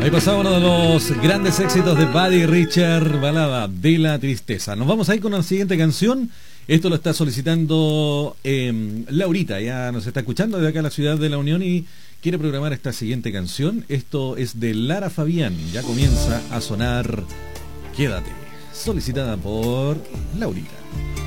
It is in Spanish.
Ahí pasaba uno de los grandes éxitos de Buddy Richard, Balada de la Tristeza. Nos vamos a ir con la siguiente canción. Esto lo está solicitando Laurita, ya nos está escuchando desde acá en la ciudad de La Unión y quiere programar esta siguiente canción. Esto es de Lara Fabián, ya comienza a sonar Quédate, solicitada por Laurita.